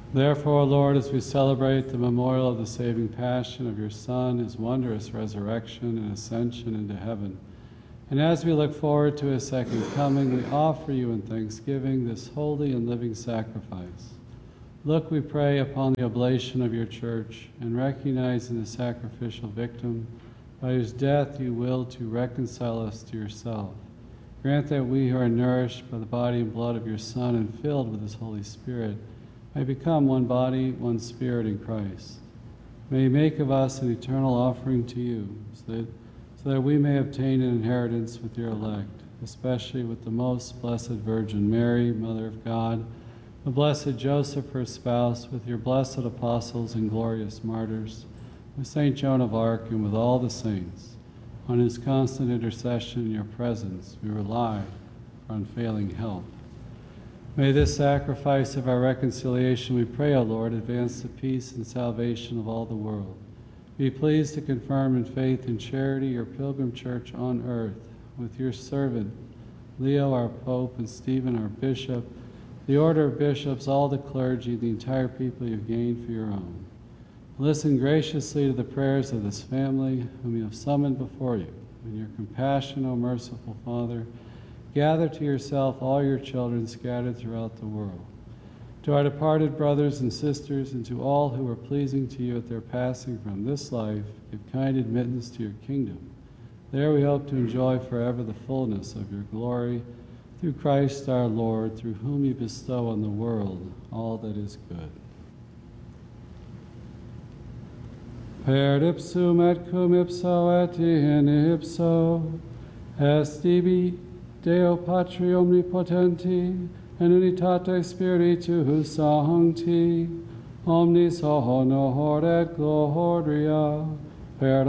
Therefore, Lord, as we celebrate the memorial of the saving passion of your Son, his wondrous resurrection and ascension into heaven, and as we look forward to his second coming, we offer you in thanksgiving this holy and living sacrifice. Look, we pray, upon the oblation of your church, and recognizing the sacrificial victim, by whose death you will to reconcile us to yourself. Grant that we who are nourished by the body and blood of your Son and filled with his Holy Spirit may become one body, one spirit in Christ. May you make of us an eternal offering to you, so that we may obtain an inheritance with your elect, especially with the most blessed Virgin Mary, Mother of God, the blessed Joseph, her spouse, with your blessed apostles and glorious martyrs, with Saint Joan of Arc, and with all the saints. On his constant intercession in your presence, we rely for unfailing help. May this sacrifice of our reconciliation, we pray, O Lord, advance the peace and salvation of all the world. Be pleased to confirm in faith and charity your pilgrim church on earth, with your servant Leo, our Pope, and Stephen, our Bishop, the order of bishops, all the clergy, the entire people you have gained for your own. Listen graciously to the prayers of this family whom you have summoned before you. In your compassion, O merciful Father, gather to yourself all your children scattered throughout the world. To our departed brothers and sisters, and to all who are pleasing to you at their passing from this life, give kind admittance to your kingdom. There we hope to enjoy forever the fullness of your glory, through Christ our Lord, through whom you bestow on the world all that is good. Per ipsum et cum ipso et in ipso, est ibi Deo Patri Omnipotenti, in unitate Spiritus Sancti, omnis honor et gloria, per